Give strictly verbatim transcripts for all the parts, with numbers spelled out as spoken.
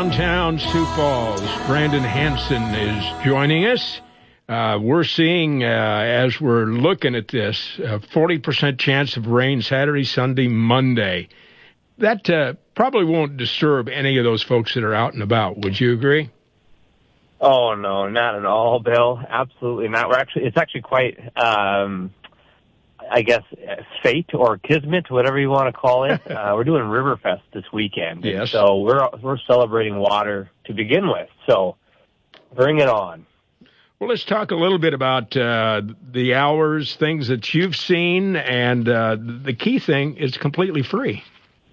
downtown Sioux Falls. Brandon Hanson is joining us. Uh, we're seeing, uh, as we're looking at this, a forty percent chance of rain Saturday, Sunday, Monday. That uh, probably won't disturb any of those folks that are out and about. Would you agree? Oh, no, not at all, Bill. Absolutely not. We're actually, it's actually quite, um, I guess, fate or kismet, whatever you want to call it. uh, we're doing Riverfest this weekend. Yes. So we're, we're celebrating water to begin with. So bring it on. Well, let's talk a little bit about uh, the hours, things that you've seen, and uh, the key thing is completely free.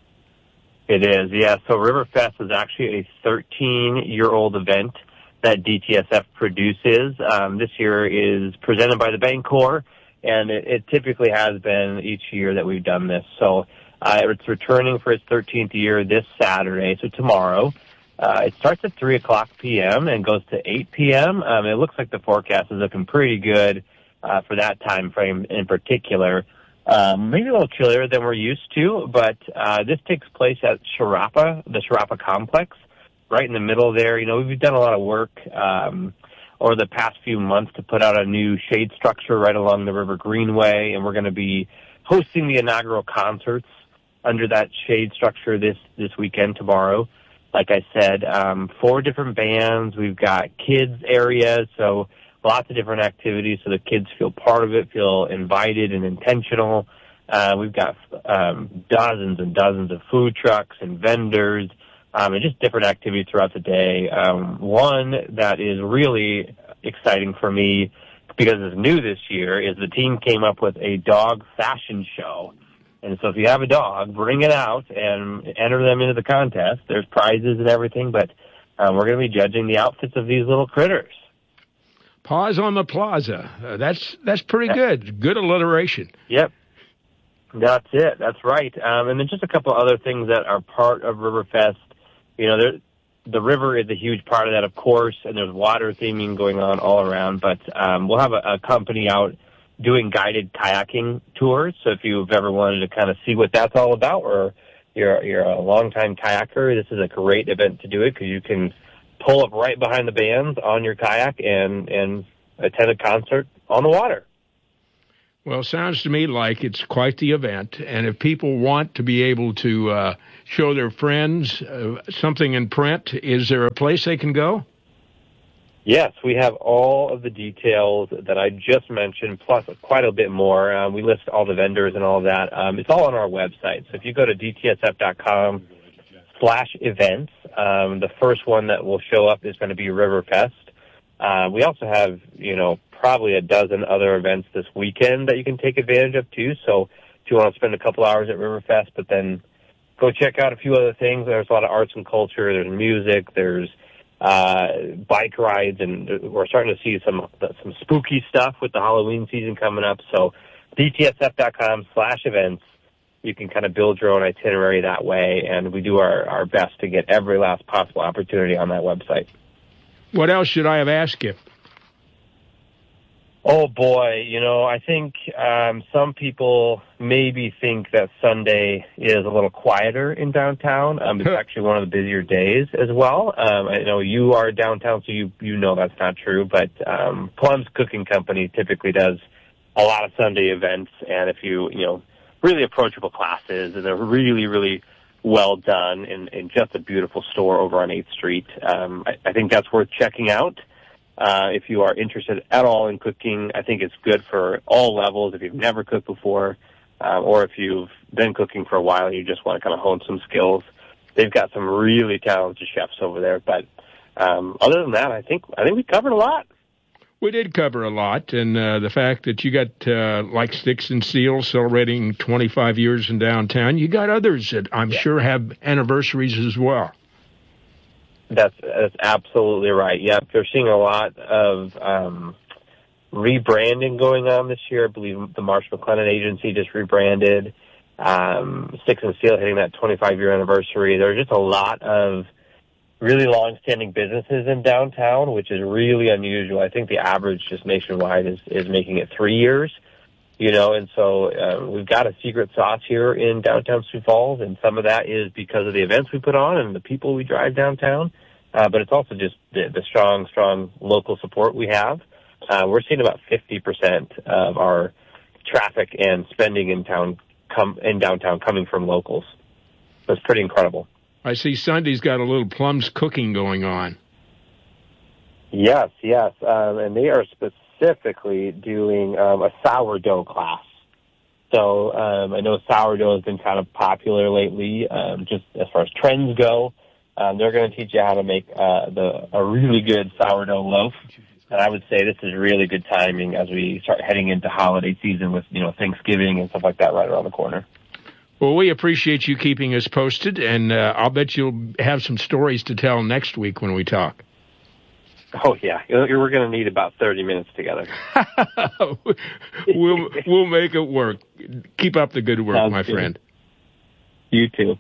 It is, yeah. So Riverfest is actually a thirteen-year-old event that D T S F produces. Um, this year is presented by the Bank Corps, and it, it typically has been each year that we've done this. So uh, it's returning for its thirteenth year this Saturday, so tomorrow. Uh, it starts at three o'clock p.m. and goes to eight p.m. Um, it looks like the forecast is looking pretty good uh, for that time frame in particular. Um, maybe a little chillier than we're used to, but uh, this takes place at Sharapa, the Sharapa Complex, right in the middle there. You know, we've done a lot of work um, over the past few months to put out a new shade structure right along the River Greenway, and we're going to be hosting the inaugural concerts under that shade structure this, this weekend, tomorrow. Like I said, um, four different bands. We've got kids areas, so lots of different activities so the kids feel part of it, feel invited and intentional. Uh, we've got um, dozens and dozens of food trucks and vendors, um, and just different activities throughout the day. Um, one that is really exciting for me because it's new this year is the team came up with a dog fashion show. And so if you have a dog, bring it out and enter them into the contest. There's prizes and everything, but um, we're going to be judging the outfits of these little critters. Paws on the Plaza. Uh, that's that's pretty good. Good alliteration. Yep. That's it. That's right. Um, and then just a couple other things that are part of Riverfest. You know, there, the river is a huge part of that, of course, and there's water theming going on all around. But um, we'll have a, a company out doing guided kayaking tours. So if you've ever wanted to kind of see what that's all about, or you're you're a longtime kayaker, this is a great event to do it because you can pull up right behind the bands on your kayak and and attend a concert on the water. Well, sounds to me like it's quite the event. And if people want to be able to uh, show their friends uh, something in print, is there a place they can go? Yes, we have all of the details that I just mentioned, plus quite a bit more. Um, we list all the vendors and all of that. Um, it's all on our website. So if you go to D T S F dot com slash events, um, the first one that will show up is going to be Riverfest. Uh, we also have, you know, probably a dozen other events this weekend that you can take advantage of, too. So if you want to spend a couple hours at Riverfest, but then go check out a few other things. There's a lot of arts and culture. There's music. There's uh, bike rides, and we're starting to see some some spooky stuff with the Halloween season coming up. So D T S F dot com slash events. You can kind of build your own itinerary that way, and we do our, our best to get every last possible opportunity on that website. What else should I have asked you? Oh, boy. You know, I think um, some people maybe think that Sunday is a little quieter in downtown. Um, it's actually one of the busier days as well. Um, I know you are downtown, so you, you know that's not true. But um, Plum's Cooking Company typically does a lot of Sunday events. And if you, you know, really approachable classes, and they're really, really well done in, in just a beautiful store over on eighth Street. Um, I, I think that's worth checking out. Uh, if you are interested at all in cooking, I think it's good for all levels. If you've never cooked before, uh, or if you've been cooking for a while and you just want to kind of hone some skills, they've got some really talented chefs over there. But um, other than that, I think I think we covered a lot. We did cover a lot, and uh, the fact that you got, uh, like Sticks and Steel, celebrating twenty-five years in downtown, you got others that I'm yeah. sure have anniversaries as well. That's, that's absolutely right. Yeah, they're seeing a lot of um, rebranding going on this year. I believe the Marsh McLennan Agency just rebranded. Um, Sticks and Steel hitting that twenty-five-year anniversary. There are just a lot of really long-standing businesses in downtown, which is really unusual. I think the average just nationwide is, is making it three years. You know, and so uh, we've got a secret sauce here in downtown Sioux Falls, and some of that is because of the events we put on and the people we drive downtown. Uh, but it's also just the, the strong, strong local support we have. Uh, we're seeing about fifty percent of our traffic and spending in town come in downtown coming from locals. So it's pretty incredible. I see Sunday's got a little Plums cooking going on. Yes, yes, um, and they are specifically doing um, a sourdough class. So um, I know sourdough has been kind of popular lately, um, just as far as trends go. Um, they're going to teach you how to make uh, the a really good sourdough loaf. And I would say this is really good timing as we start heading into holiday season with, you know, Thanksgiving and stuff like that right around the corner. Well, we appreciate you keeping us posted, and uh, I'll bet you'll have some stories to tell next week when we talk. Oh, yeah. We're going to need about thirty minutes together. we'll we'll make it work. Keep up the good work, Sounds my good. friend. You too.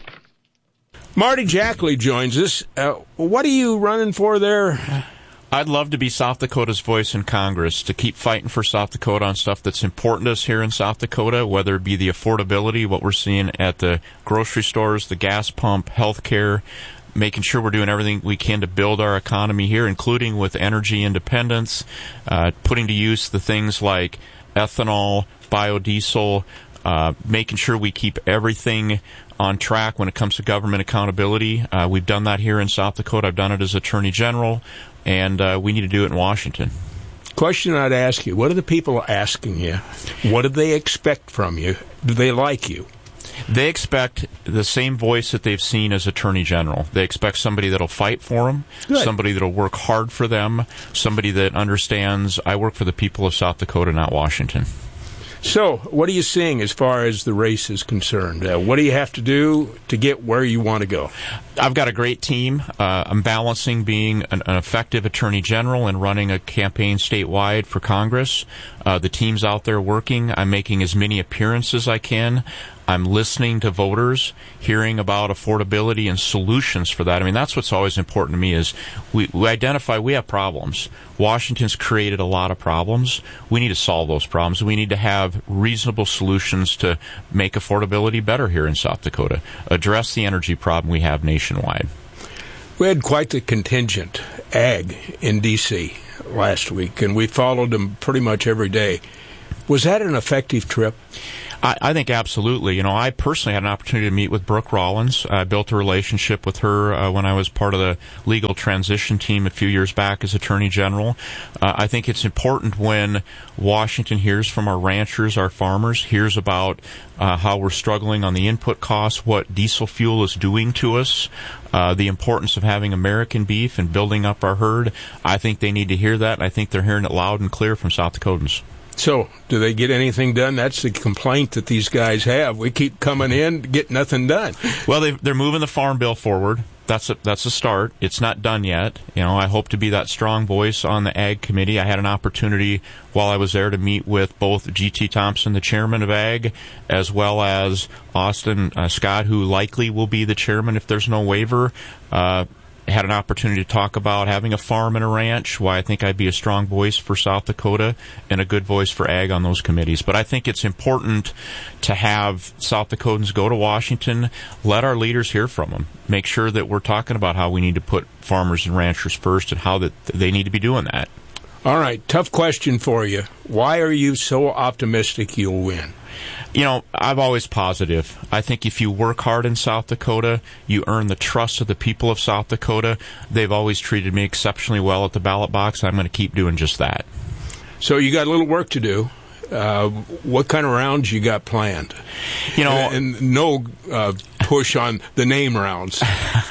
Marty Jackley joins us. Uh, what are you running for there? I'd love to be South Dakota's voice in Congress, to keep fighting for South Dakota on stuff that's important to us here in South Dakota, whether it be the affordability, what we're seeing at the grocery stores, the gas pump, health care, making sure we're doing everything we can to build our economy here, including with energy independence, uh, putting to use the things like ethanol, biodiesel, uh, making sure we keep everything on track when it comes to government accountability. Uh, we've done that here in South Dakota. I've done it as Attorney General, and uh, we need to do it in Washington. Question I'd ask you, what are the people asking you? What do they expect from you? Do they like you? They expect the same voice that they've seen as Attorney General. They expect somebody that'll fight for them, Good. somebody that'll work hard for them, somebody that understands I work for the people of South Dakota, not Washington. So, what are you seeing as far as the race is concerned? Uh, what do you have to do to get where you want to go? I've got a great team. Uh, I'm balancing being an, an effective Attorney General and running a campaign statewide for Congress. Uh, the team's out there working. I'm making as many appearances as I can. I'm listening to voters, hearing about affordability and solutions for that. I mean, that's what's always important to me is we, we identify we have problems. Washington's created a lot of problems. We need to solve those problems. We need to have reasonable solutions to make affordability better here in South Dakota, address the energy problem we have nationwide. We had quite the contingent, ag, in D C last week, and we followed them pretty much every day. Was that an effective trip? I, I think absolutely. You know, I personally had an opportunity to meet with Brooke Rollins. I built a relationship with her uh, when I was part of the legal transition team a few years back as Attorney General. Uh, I think it's important when Washington hears from our ranchers, our farmers, hears about uh, how we're struggling on the input costs, what diesel fuel is doing to us, uh, the importance of having American beef and building up our herd. I think they need to hear that, and I think they're hearing it loud and clear from South Dakotans. So, do they get anything done? That's the complaint that these guys have. We keep coming in, get nothing done. Well, they, they're moving the farm bill forward. That's a, that's a start. It's not done yet. You know, I hope to be that strong voice on the Ag Committee. I had an opportunity while I was there to meet with both G T Thompson, the chairman of Ag, as well as Austin uh, Scott, who likely will be the chairman if there's no waiver. Uh, had an opportunity to talk about having a farm and a ranch, why I think I'd be a strong voice for South Dakota and a good voice for ag on those committees. But I think it's important to have South Dakotans go to Washington, let our leaders hear from them, make sure that we're talking about how we need to put farmers and ranchers first and how that they need to be doing that. All right, tough question for you. Why are you so optimistic you'll win? You know, I'm always positive. I think if you work hard in South Dakota, you earn the trust of the people of South Dakota. They've always treated me exceptionally well at the ballot box. I'm going to keep doing just that. So you got a little work to do. Uh, what kind of rounds you got planned? You know, and, and no uh, push on the name rounds.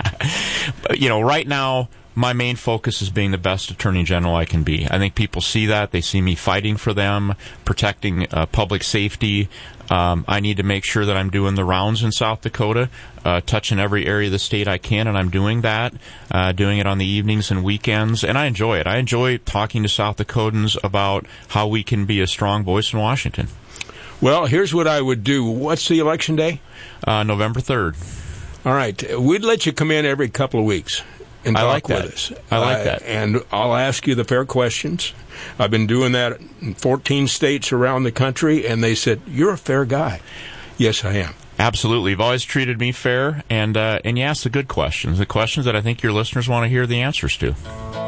You know, right now, my main focus is being the best Attorney General I can be. I think people see that. They see me fighting for them, protecting uh, public safety. Um, I need to make sure that I'm doing the rounds in South Dakota, uh, touching every area of the state I can, and I'm doing that, uh, doing it on the evenings and weekends, and I enjoy it. I enjoy talking to South Dakotans about how we can be a strong voice in Washington. Well, here's what I would do. What's the election day? Uh, November third. All right. We'd let you come in every couple of weeks and I talk like with that. us. I like uh, that. And I'll ask you the fair questions. I've been doing that in fourteen states around the country, and they said, you're a fair guy. Yes, I am. Absolutely. You've always treated me fair, and uh, and you ask the good questions, the questions that I think your listeners want to hear the answers to.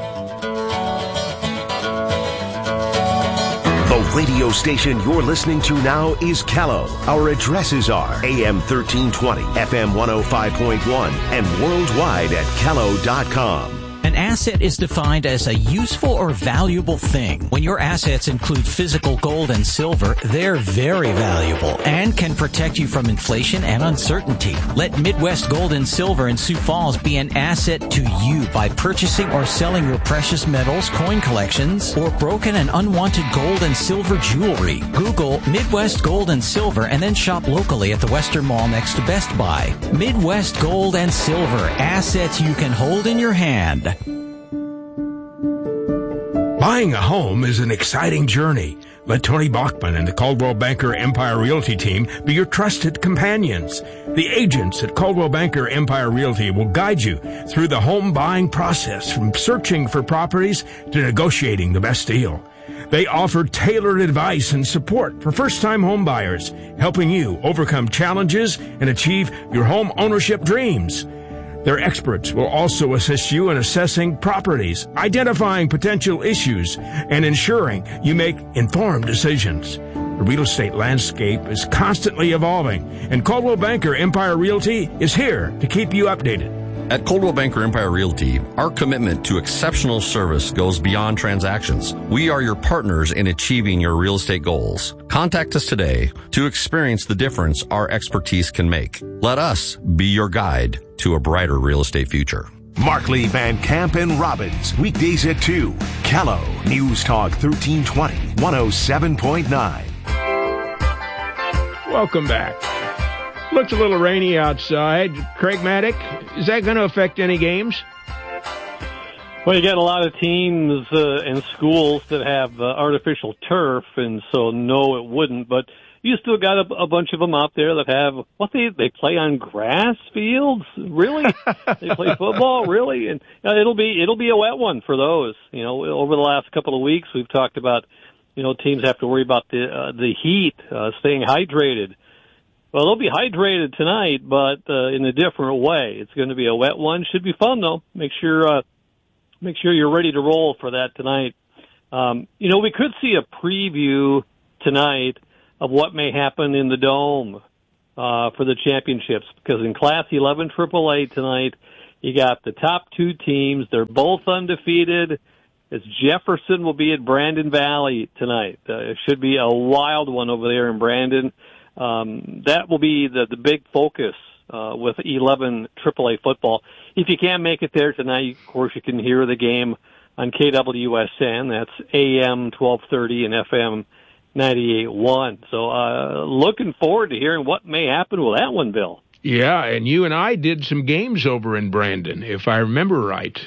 The radio station you're listening to now is Callow. Our addresses are A M thirteen twenty, F M one oh five point one, and worldwide at callow dot com. An asset is defined as a useful or valuable thing. When your assets include physical gold and silver, they're very valuable and can protect you from inflation and uncertainty. Let Midwest Gold and Silver in Sioux Falls be an asset to you by purchasing or selling your precious metals, coin collections, or broken and unwanted gold and silver jewelry. Google Midwest Gold and Silver and then shop locally at the Western Mall next to Best Buy. Midwest Gold and Silver, assets you can hold in your hand. Buying a home is an exciting journey. Let Tony Bachman and the Coldwell Banker Empire Realty team be your trusted companions. The agents at Coldwell Banker Empire Realty will guide you through the home buying process, from searching for properties to negotiating the best deal. They offer tailored advice and support for first-time home buyers, helping you overcome challenges and achieve your home ownership dreams. Their experts will also assist you in assessing properties, identifying potential issues, and ensuring you make informed decisions. The real estate landscape is constantly evolving, and Coldwell Banker Empire Realty is here to keep you updated. At Coldwell Banker Empire Realty, our commitment to exceptional service goes beyond transactions. We are your partners in achieving your real estate goals. Contact us today to experience the difference our expertise can make. Let us be your guide to a brighter real estate future. Markley, Van Camp, and Robbins, weekdays at two. Callow, News Talk thirteen twenty, one oh seven point nine. Welcome back. Looks a little rainy outside. Craig Maddock, is that going to affect any games? Well, you got a lot of teams uh, and schools that have uh, artificial turf, and so no, it wouldn't. But you still got a, a bunch of them out there that have, what, they they play on grass fields? Really? They play football? Really? And uh, it'll be it'll be a wet one for those. You know, over the last couple of weeks, we've talked about, you know, teams have to worry about the uh, the heat, uh, staying hydrated. Well, they'll be hydrated tonight, but uh, in a different way. It's going to be a wet one. Should be fun, though. Make sure uh, make sure you're ready to roll for that tonight. Um, you know, we could see a preview tonight of what may happen in the Dome uh, for the championships, because in Class eleven triple A tonight, you got the top two teams. They're both undefeated. As Jefferson will be at Brandon Valley tonight. Uh, it should be a wild one over there in Brandon. Um, that will be the, the big focus uh, with eleven triple A football. If you can't make it there tonight, of course, you can hear the game on K W S N. That's A M twelve thirty and F M ninety-eight point one. So uh, looking forward to hearing what may happen with that one, Bill. Yeah, and you and I did some games over in Brandon, if I remember right.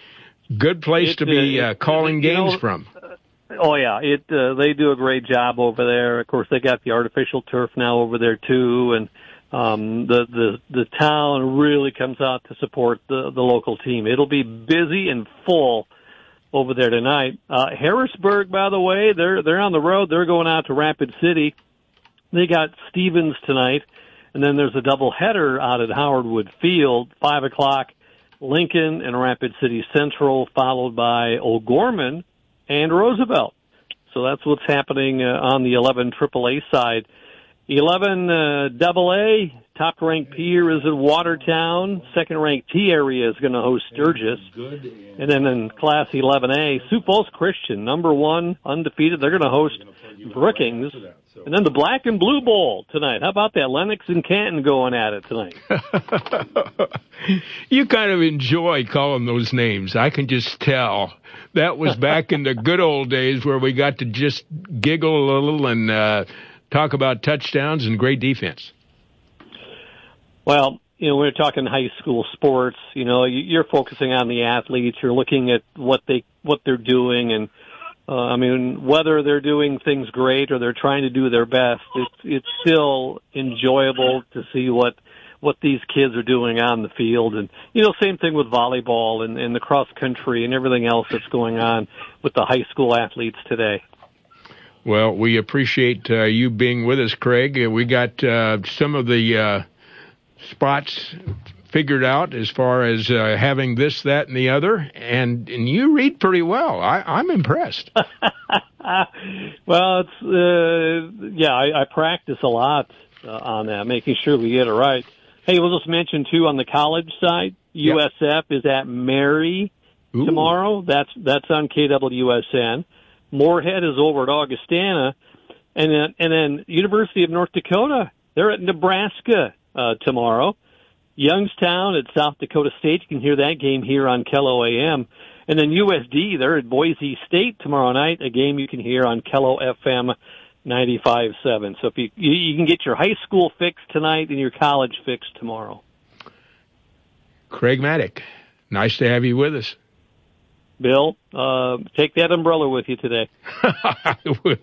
Good place it, to be uh, uh, calling games know, from. Oh yeah, it uh, they do a great job over there. Of course, they got the artificial turf now over there too, and um, the the the town really comes out to support the the local team. It'll be busy and full over there tonight. Uh, Harrisburg, by the way, they're they're on the road. They're going out to Rapid City. They got Stevens tonight, and then there's a doubleheader out at Howard Wood Field, five o'clock. Lincoln and Rapid City Central, followed by O'Gorman and Roosevelt. So that's what's happening uh, on the eleven triple A side. eleven uh, double A, top-ranked Pierre is in Watertown. Second-ranked T area is going to host Sturgis. And then in Class eleven A, Sioux Falls Christian, number one, undefeated. They're going to host Brookings. And then the Black and Blue Bowl tonight. How about that? Lennox and Canton going at it tonight. You kind of enjoy calling those names. I can just tell. That was back in the good old days where we got to just giggle a little and uh, talk about touchdowns and great defense. Well, you know, we're talking high school sports. You know, you're focusing on the athletes. You're looking at what they what they're doing, and uh, I mean, whether they're doing things great or they're trying to do their best, it's it's still enjoyable to see what what these kids are doing on the field. And, you know, same thing with volleyball and, and the cross country and everything else that's going on with the high school athletes today. Well, we appreciate uh, you being with us, Craig. Uh, we got uh, some of the uh, spots figured out as far as uh, having this, that, and the other, and, and you read pretty well. I, I'm impressed. Well, it's uh, yeah, I, I practice a lot uh, on that, making sure we get it right. Hey, we'll just mention, too, on the college side, U S F yep. is at Mary Ooh. tomorrow. That's that's on K W S N. Moorhead is over at Augustana. And then, and then University of North Dakota, they're at Nebraska uh, tomorrow. Youngstown at South Dakota State. You can hear that game here on Kello A M. And then U S D, they're at Boise State tomorrow night, a game you can hear on Kello F M ninety-five point seven. So if you, you you can get your high school fix tonight and your college fix tomorrow. Craig Maddock, nice to have you with us. Bill, uh, take that umbrella with you today. I will.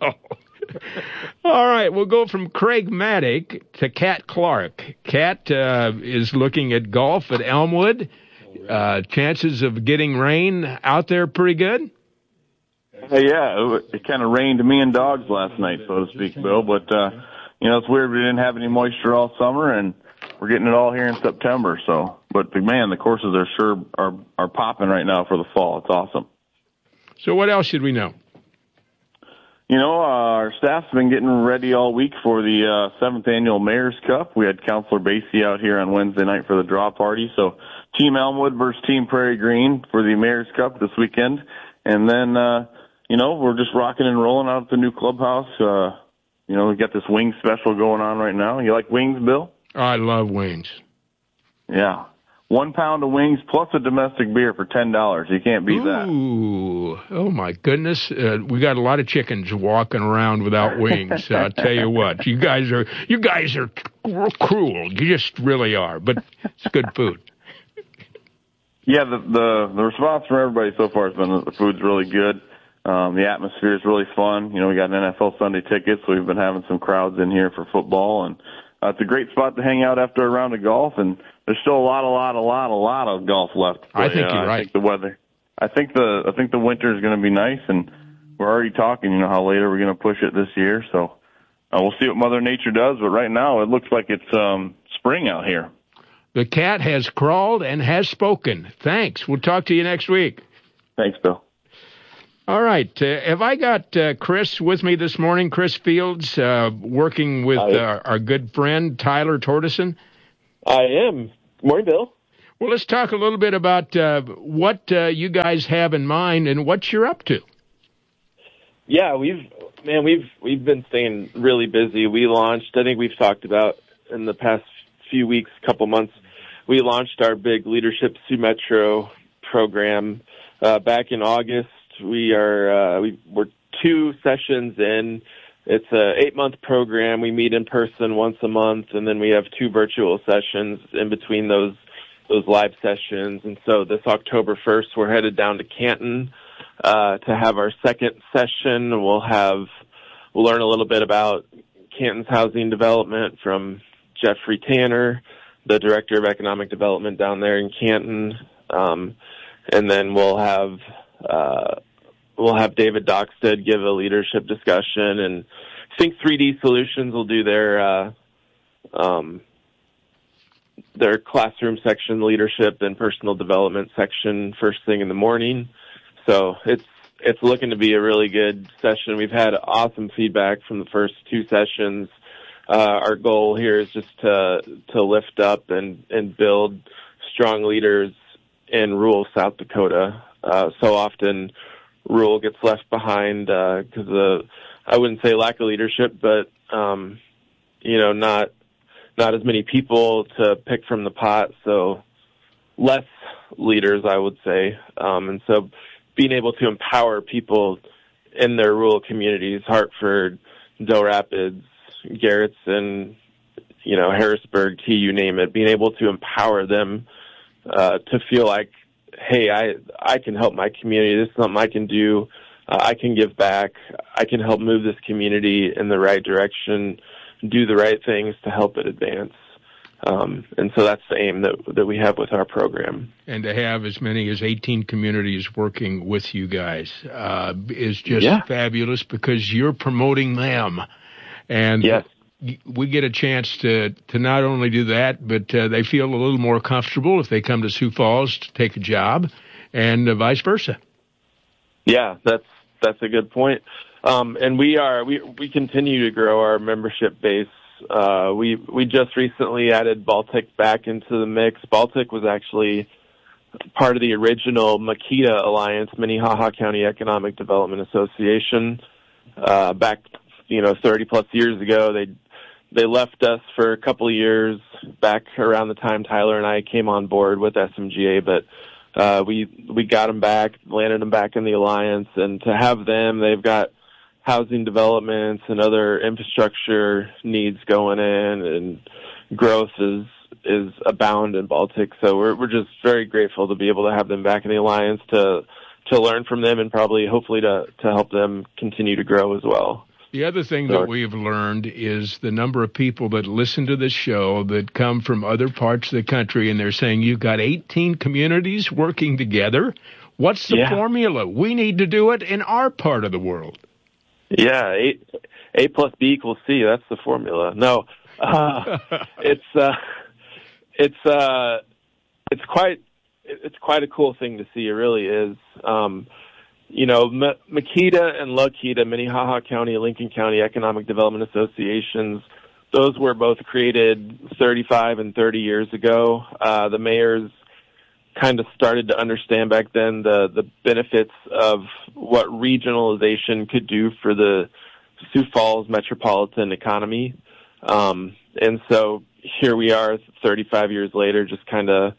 All right, we'll go from Craig Maddock to Kat Clark. Kat uh, is looking at golf at Elmwood. Uh, chances of getting rain out there pretty good? Hey, yeah, it, it kind of rained me and dogs last night, so to speak, Bill. But, uh, you know, it's weird we didn't have any moisture all summer, and we're getting it all here in September. So, but, man, the courses are sure are, are popping right now for the fall. It's awesome. So what else should we know? You know, uh, our staff's been getting ready all week for the uh, seventh Annual Mayor's Cup. We had Counselor Basie out here on Wednesday night for the draw party. So Team Elmwood versus Team Prairie Green for the Mayor's Cup this weekend. And then, uh, you know, we're just rocking and rolling out at the new clubhouse. Uh, you know, we got this wing special going on right now. You like wings, Bill? I love wings. Yeah. One pound of wings plus a domestic beer for ten dollars. You can't beat that. Ooh, oh my goodness! Uh, we got a lot of chickens walking around without wings. I'll tell you what, you guys are you guys are cruel. You just really are. But it's good food. Yeah, the the, the response from everybody so far has been that the food's really good. Um, the atmosphere is really fun. You know, we got an N F L Sunday ticket, so we've been having some crowds in here for football, and uh, it's a great spot to hang out after a round of golf. And there's still a lot, a lot, a lot, a lot of golf left. But, I think uh, you're right. I think the weather, I think the, I think the winter is going to be nice, and we're already talking. You know how later we're going to push it this year, so uh, we'll see what Mother Nature does. But right now, it looks like it's um, spring out here. The cat has crawled and has spoken. Thanks. We'll talk to you next week. Thanks, Bill. All right. Uh, have I got uh, Chris with me this morning? Chris Fields, uh, working with uh, our good friend Tyler Tortison. I am. Good morning, Bill. Well, let's talk a little bit about uh, what uh, you guys have in mind and what you're up to. Yeah, we've man, we've we've been staying really busy. We launched. I think we've talked about in the past few weeks, couple months. We launched our big Leadership Sioux Metro program uh, back in August. We are uh, we, we're two sessions in. It's a eight-month program. We meet in person once a month, and then we have two virtual sessions in between those those live sessions. And so this October first, we're headed down to Canton uh, to have our second session. We'll have we'll learn a little bit about Canton's housing development from Jeffrey Tanner, the Director of Economic Development down there in Canton, um, and then we'll have. Uh, We'll have David Dockstead give a leadership discussion, and I think three D Solutions will do their uh, um, their classroom section leadership and personal development section first thing in the morning. So it's it's looking to be a really good session. We've had awesome feedback from the first two sessions. Uh, our goal here is just to to lift up and, and build strong leaders in rural South Dakota. Uh, so often rural gets left behind because uh, of, I wouldn't say lack of leadership, but um, you know, not not as many people to pick from the pot, so less leaders, I would say. Um, and so being able to empower people in their rural communities, Hartford, Doe Rapids, Garrettson, you know, Harrisburg, T, you name it, being able to empower them uh, to feel like, hey, I I can help my community. This is something I can do. Uh, I can give back. I can help move this community in the right direction, do the right things to help it advance. Um, and so that's the aim that that we have with our program. And to have as many as eighteen communities working with you guys uh, is just yeah. fabulous, because you're promoting them. And yes. we get a chance to, to not only do that, but uh, they feel a little more comfortable if they come to Sioux Falls to take a job, and uh, vice versa. Yeah, that's that's a good point. Um, and we are we we continue to grow our membership base. Uh, we we just recently added Baltic back into the mix. Baltic was actually part of the original Makita Alliance, Minnehaha County Economic Development Association, uh, back you know thirty plus years ago. They they left us for a couple of years back around the time Tyler and I came on board with S M G A, but uh, we we got them back, landed them back in the alliance, and to have them, they've got housing developments and other infrastructure needs going in, and growth is is abound in Baltic. So we're we're just very grateful to be able to have them back in the alliance, to to learn from them, and probably hopefully to to help them continue to grow as well. The other thing that we've learned is the number of people that listen to this show that come from other parts of the country, and they're saying, you've got eighteen communities working together. What's the yeah. formula? We need to do it in our part of the world. Yeah, A, A plus B equals C. That's the formula. No, uh, it's uh, it's uh, it's quite it's quite a cool thing to see. It really is. Um, you know, M- Makita and Lakita, Minnehaha County, Lincoln County Economic Development Associations, those were both created thirty-five and thirty years ago. Uh, the mayors kind of started to understand back then the, the benefits of what regionalization could do for the Sioux Falls metropolitan economy. Um, and so here we are thirty-five years later, just kind of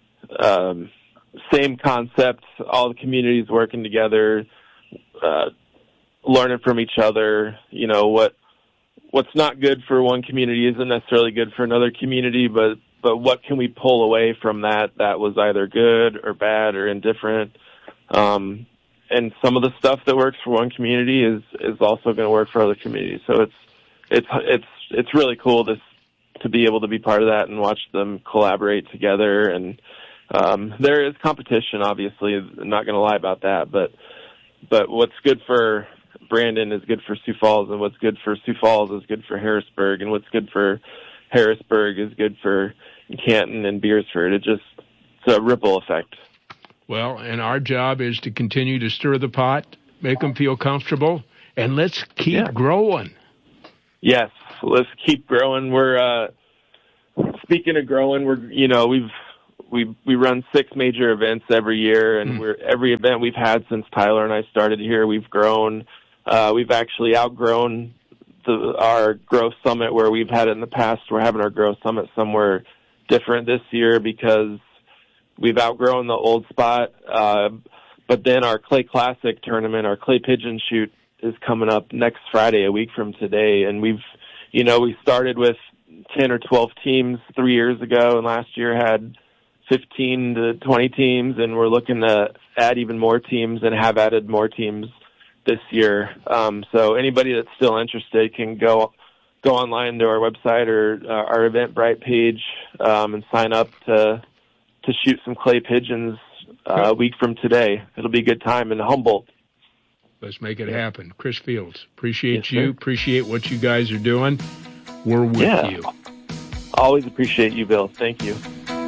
um, same concept, all the communities working together, uh, learning from each other. You know, what what's not good for one community isn't necessarily good for another community, but But what can we pull away from that that was either good or bad or indifferent? Um, and some of the stuff that works for one community is, is also going to work for other communities. So it's it's it's it's really cool to to be able to be part of that and watch them collaborate together. And um, there is competition, obviously. I'm not going to lie about that. But but what's good for Brandon is good for Sioux Falls, and what's good for Sioux Falls is good for Harrisburg, and what's good for Harrisburg is good for Canton and Beersford. It just, it's a ripple effect. Well, and our job is to continue to stir the pot, make them feel comfortable, and let's keep yeah. growing. Yes, let's keep growing. We're, uh, speaking of growing, we're, you know, we've, we, we run six major events every year, and mm. we're, every event we've had since Tyler and I started here, we've grown. Uh, we've actually outgrown The, our growth summit where we've had it in the past. We're having our growth summit somewhere different this year because we've outgrown the old spot. Uh, but then our Clay Classic tournament, our Clay Pigeon Shoot, is coming up next Friday, a week from today. And we've, you know, we started with ten or twelve teams three years ago, and last year had fifteen to twenty teams, and we're looking to add even more teams and have added more teams this year. Um, so anybody that's still interested can go go online to our website or uh, our Eventbrite page um, and sign up to to shoot some clay pigeons uh, a week from today. It'll be a good time in Humboldt. Let's make it happen. Chris Fields, appreciate yes, you. Sir. Appreciate what you guys are doing. We're with yeah. you. Always appreciate you, Bill. Thank you.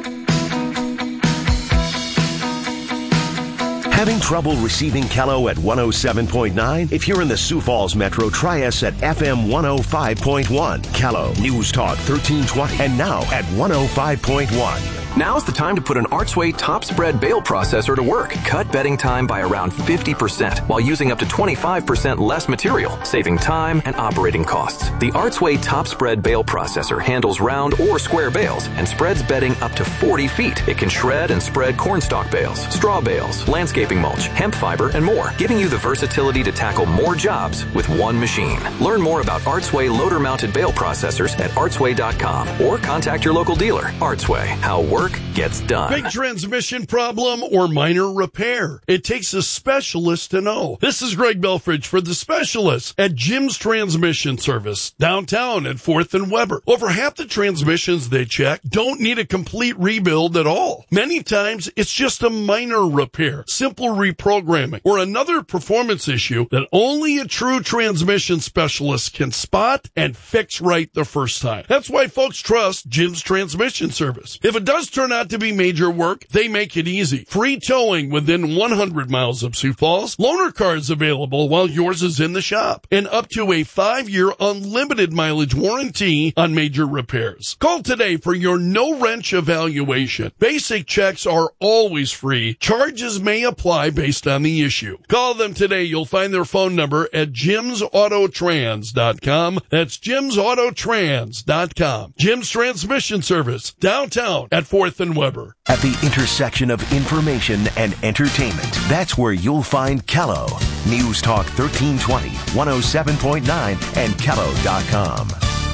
Having trouble receiving Callow at one oh seven point nine? If you're in the Sioux Falls Metro, try us at F M one oh five point one. Callow, News Talk thirteen twenty, and now at one oh five point one. Now's the time to put an Archway top spread bale processor to work. Cut bedding time by around fifty percent while using up to twenty-five percent less material, saving time and operating costs. The Archway top spread bale processor handles round or square bales and spreads bedding up to forty feet. It can shred and spread cornstalk bales, straw bales, landscaping mulch, hemp fiber, and more, giving you the versatility to tackle more jobs with one machine. Learn more about Archway loader-mounted bale processors at archway dot com or contact your local dealer. Archway, how work gets done. Big transmission problem or minor repair. It takes a specialist to know. This is Greg Belfridge for the specialists at Jim's Transmission Service, downtown at fourth and Weber. Over half the transmissions they check don't need a complete rebuild at all. Many times it's just a minor repair, simple reprogramming, or another performance issue that only a true transmission specialist can spot and fix right the first time. That's why folks trust Jim's Transmission Service. If it does turn out to be major work, they make it easy. Free towing within one hundred miles of Sioux Falls, loaner cars available while yours is in the shop, and up to a five-year unlimited mileage warranty on major repairs. Call today for your no-wrench evaluation. Basic checks are always free. Charges may apply based on the issue. Call them today. You'll find their phone number at jims auto trans dot com. That's jims auto trans dot com. Jim's Transmission Service, downtown at fourth and Weber. At the intersection of information and entertainment, that's where you'll find Callow. News Talk thirteen twenty, one oh seven point nine, and callow dot com.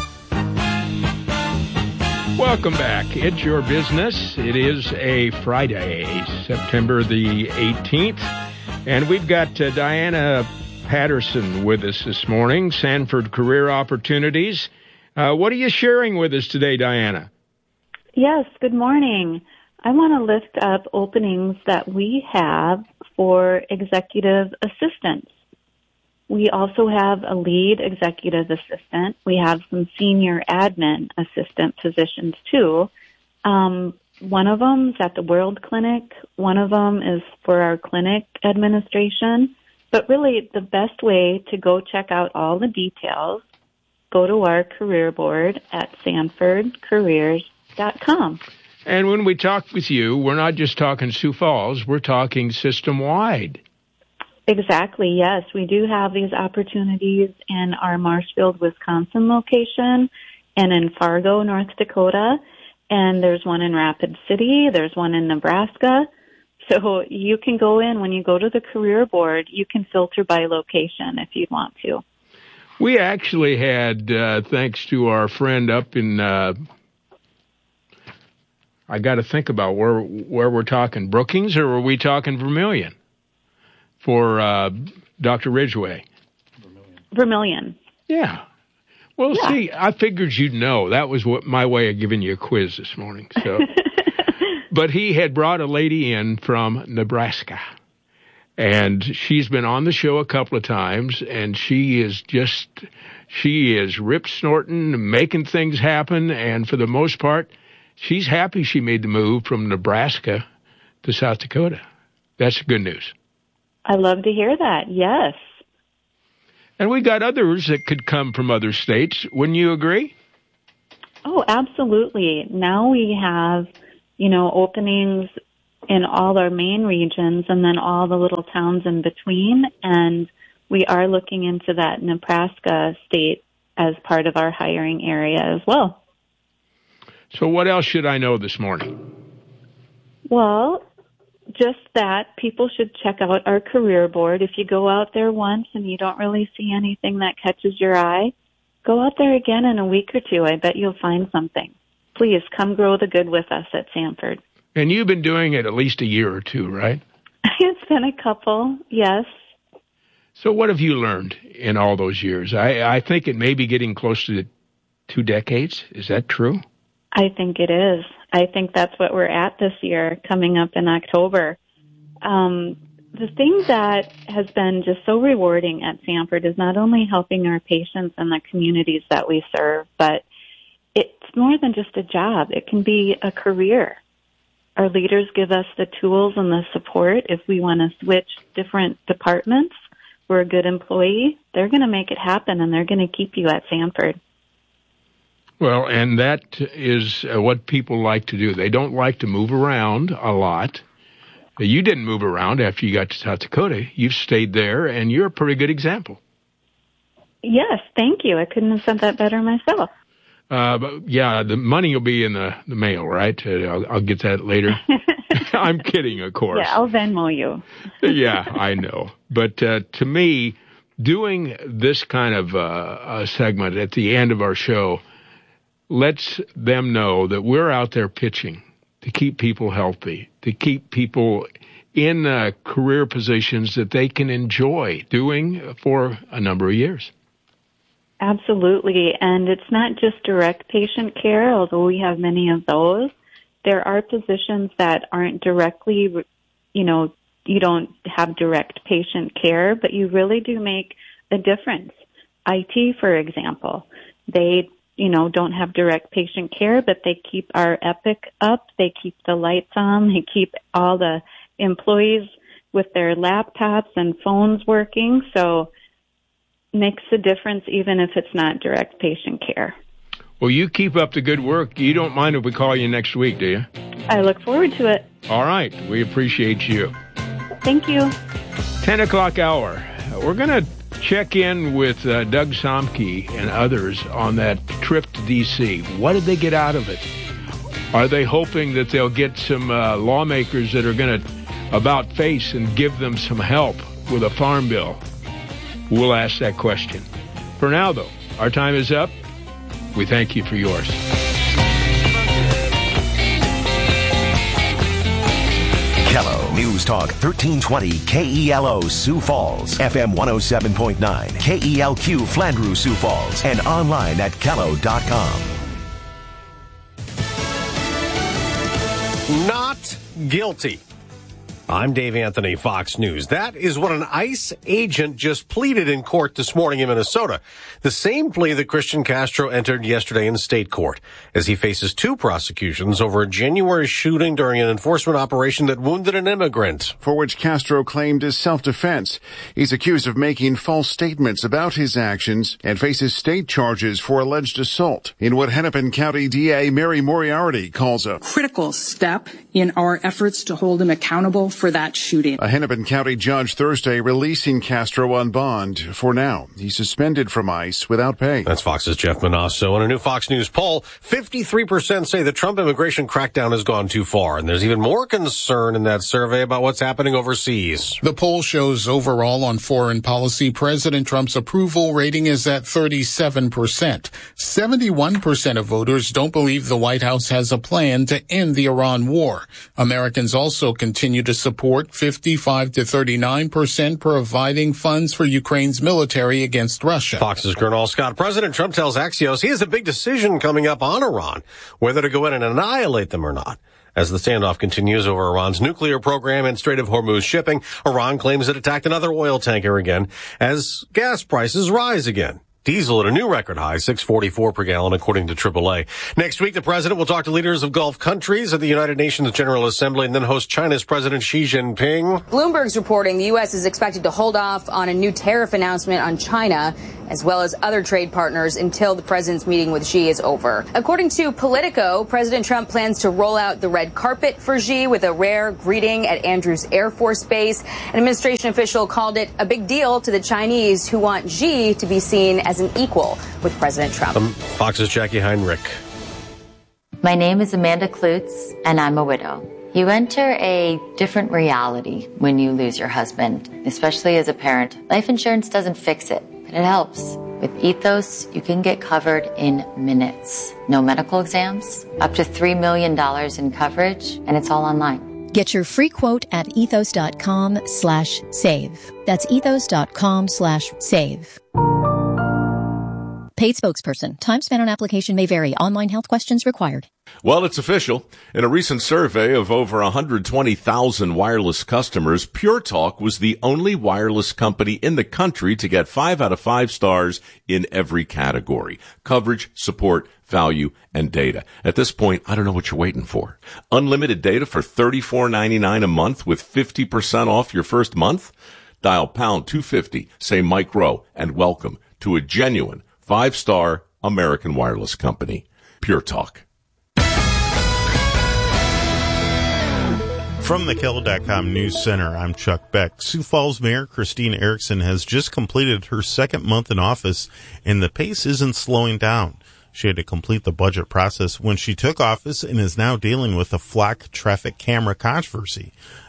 Welcome back. It's Your Business. It is a Friday, September the eighteenth, and we've got uh, Diana Patterson with us this morning, Sanford Career Opportunities. Uh, what are you sharing with us today, Diana? Yes, good morning. I want to lift up openings that we have for executive assistants. We also have a lead executive assistant. We have some senior admin assistant positions too. Um, one of them is at the World Clinic. One of them is for our clinic administration. But really, the best way to go check out all the details, go to our career board at sanford careers dot com. And when we talk with you, we're not just talking Sioux Falls, we're talking system-wide. Exactly, yes. We do have these opportunities in our Marshfield, Wisconsin location and in Fargo, North Dakota. And there's one in Rapid City. There's one in Nebraska. So you can go in, when you go to the career board, you can filter by location if you'd want to. We actually had, uh, thanks to our friend up in, uh, I got to think about where where we're talking, Brookings, or were we talking Vermilion for uh, Doctor Ridgway? Vermilion. Vermilion. Yeah. Well, yeah. see, I figured you'd know. That was what my way of giving you a quiz this morning. So, but he had brought a lady in from Nebraska. And she's been on the show a couple of times, and she is just, she is rip-snorting, making things happen, and for the most part, she's happy she made the move from Nebraska to South Dakota. That's good news. I love to hear that, yes. And we got others that could come from other states. Wouldn't you agree? Oh, absolutely. Now we have, you know, openings in all our main regions and then all the little towns in between. And we are looking into that Nebraska state as part of our hiring area as well. So what else should I know this morning? Well, just that people should check out our career board. If you go out there once and you don't really see anything that catches your eye, go out there again in a week or two. I bet you'll find something. Please come grow the good with us at Sanford. And you've been doing it at least a year or two, right? It's been a couple, yes. So what have you learned in all those years? I, I think it may be getting close to two decades. Is that true? I think it is. I think that's what we're at this year, coming up in October. Um, the thing that has been just so rewarding at Sanford is not only helping our patients and the communities that we serve, but it's more than just a job. It can be a career. Our leaders give us the tools and the support. If we want to switch different departments, we're a good employee, they're going to make it happen, and they're going to keep you at Sanford. Well, and that is uh, what people like to do. They don't like to move around a lot. You didn't move around after you got to South Dakota. You've stayed there, and you're a pretty good example. Yes, thank you. I couldn't have said that better myself. Uh, but yeah, the money will be in the, the mail, right? Uh, I'll, I'll get that later. I'm kidding, of course. Yeah, I'll Venmo you. Yeah, I know. But uh, to me, doing this kind of uh, a segment at the end of our show lets them know that we're out there pitching to keep people healthy, to keep people in uh, career positions that they can enjoy doing for a number of years. Absolutely. And it's not just direct patient care, although we have many of those. There are positions that aren't directly, you know, you don't have direct patient care, but you really do make a difference. I T, for example, they, you know, don't have direct patient care, but they keep our Epic up, they keep the lights on, they keep all the employees with their laptops and phones working, so makes a difference even if it's not direct patient care. Well, you keep up the good work. You don't mind if we call you next week, do you? I look forward to it. All right. We appreciate you. Thank you. ten o'clock hour. We're going to check in with uh, Doug Somke and others on that trip to D C. What did they get out of it? Are they hoping that they'll get some uh, lawmakers that are going to about face and give them some help with a farm bill? We'll ask that question. For now, though, our time is up. We thank you for yours. Kello News Talk thirteen twenty K E L O Sioux Falls, F M one oh seven point nine, K E L Q Flandreau Sioux Falls, and online at kello dot com. Not guilty. I'm Dave Anthony, Fox News. That is what an ICE agent just pleaded in court this morning in Minnesota. The same plea that Christian Castro entered yesterday in state court, as he faces two prosecutions over a January shooting during an enforcement operation that wounded an immigrant. For which Castro claimed is self-defense. He's accused of making false statements about his actions and faces state charges for alleged assault in what Hennepin County D A Mary Moriarty calls a critical step in our efforts to hold him accountable for that shooting. A Hennepin County judge Thursday releasing Castro on bond. For now, he's suspended from ICE without pay. That's Fox's Jeff Manasso. In a new Fox News poll, fifty-three percent say the Trump immigration crackdown has gone too far. And there's even more concern in that survey about what's happening overseas. The poll shows overall on foreign policy, President Trump's approval rating is at thirty-seven percent. seventy-one percent of voters don't believe the White House has a plan to end the Iran war. Americans also continue to support fifty-five to thirty-nine percent providing funds for Ukraine's military against Russia. Fox's Gernal Scott. President Trump tells Axios he has a big decision coming up on Iran, whether to go in and annihilate them or not. As the standoff continues over Iran's nuclear program and Strait of Hormuz shipping, Iran claims it attacked another oil tanker again as gas prices rise again. Diesel at a new record high, six forty-four per gallon, according to triple A. Next week, the president will talk to leaders of Gulf countries at the United Nations General Assembly and then host China's President Xi Jinping. Bloomberg's reporting the U S is expected to hold off on a new tariff announcement on China, as well as other trade partners, until the president's meeting with Xi is over. According to Politico, President Trump plans to roll out the red carpet for Xi with a rare greeting at Andrews Air Force Base. An administration official called it a big deal to the Chinese, who want Xi to be seen as an equal with President Trump. Um, Fox's Jackie Heinrich. My name is Amanda Klutz, and I'm a widow. You enter a different reality when you lose your husband, especially as a parent. Life insurance doesn't fix it, but it helps. With Ethos, you can get covered in minutes. No medical exams, up to three million dollars in coverage, and it's all online. Get your free quote at ethos.com slash save. That's ethos.com slash save. Paid spokesperson. Time spent on application may vary. Online health questions required. Well, it's official. In a recent survey of over one hundred twenty thousand wireless customers, Pure Talk was the only wireless company in the country to get five out of five stars in every category: coverage, support, value, and data. At this point, I don't know what you're waiting for. Unlimited data for thirty-four ninety-nine a month with fifty percent off your first month? Dial pound two fifty, say Mike Rowe, and welcome to a genuine five-star American wireless company. Pure Talk. From the Kello dot com News Center, I'm Chuck Beck. Sioux Falls Mayor Christine Erickson has just completed her second month in office, and the pace isn't slowing down. She had to complete the budget process when she took office and is now dealing with a flock traffic camera controversy.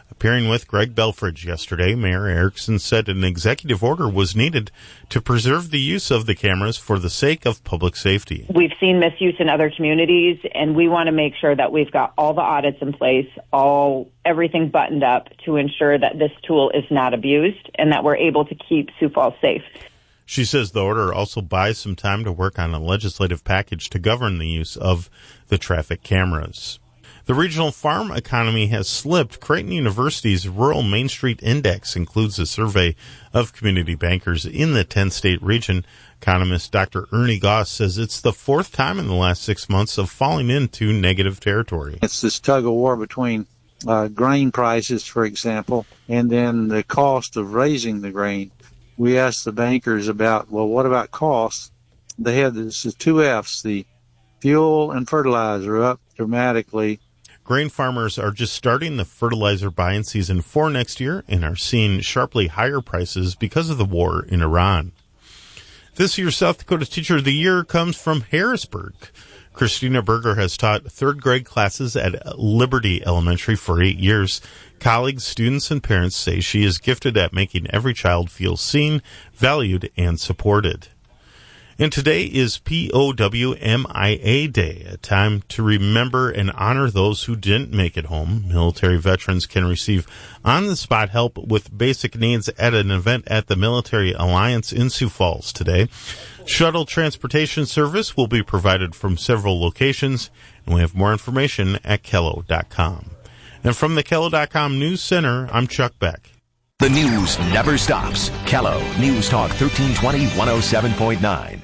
Appearing with Greg Belfridge yesterday, Mayor Erickson said an executive order was needed to preserve the use of the cameras for the sake of public safety. We've seen misuse in other communities, and we want to make sure that we've got all the audits in place, all everything buttoned up to ensure that this tool is not abused and that we're able to keep Sioux Falls safe. She says the order also buys some time to work on a legislative package to govern the use of the traffic cameras. The regional farm economy has slipped. Creighton University's Rural Main Street Index includes a survey of community bankers in the ten-state region. Economist Doctor Ernie Goss says it's the fourth time in the last six months of falling into negative territory. It's this tug-of-war between uh, grain prices, for example, and then the cost of raising the grain. We asked the bankers about, well, what about costs? They had this is two F's, the fuel and fertilizer up dramatically. Grain farmers are just starting the fertilizer buying season for next year and are seeing sharply higher prices because of the war in Iran. This year's South Dakota Teacher of the Year comes from Harrisburg. Christina Berger has taught third grade classes at Liberty Elementary for eight years. Colleagues, students, and parents say she is gifted at making every child feel seen, valued, and supported. And today is P O W M I A Day, a time to remember and honor those who didn't make it home. Military veterans can receive on-the-spot help with basic needs at an event at the Military Alliance in Sioux Falls today. Shuttle transportation service will be provided from several locations, and we have more information at Kello dot com. And from the Kello dot com News Center, I'm Chuck Beck. The news never stops. Kello News Talk thirteen twenty, one oh seven point nine.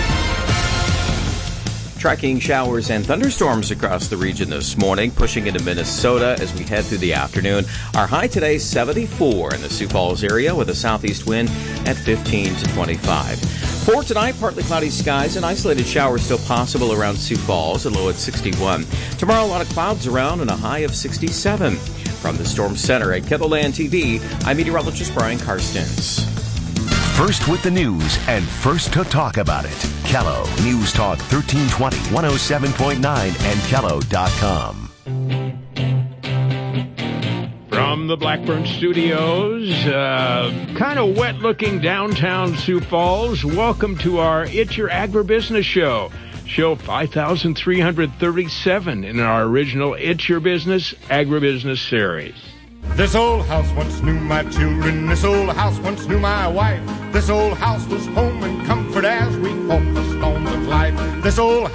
Tracking showers and thunderstorms across the region this morning, pushing into Minnesota as we head through the afternoon. Our high today, seventy-four in the Sioux Falls area with a southeast wind at fifteen to twenty-five. For tonight, partly cloudy skies and isolated showers still possible around Sioux Falls, a low at sixty-one. Tomorrow, a lot of clouds around and a high of sixty-seven. From the Storm Center at KETHLAND T V, I'm meteorologist Brian Karstens. First with the news and first to talk about it. Kello News Talk thirteen twenty, one oh seven point nine and Kello dot com. From the Blackburn Studios, uh, kind of wet-looking downtown Sioux Falls, welcome to our It's Your Agribusiness Show. Show five thousand three hundred thirty-seven in our original It's Your Business Agribusiness series. This old house once knew my children. This old house once knew my wife. This old house was home and comfort as we focused on the life. This old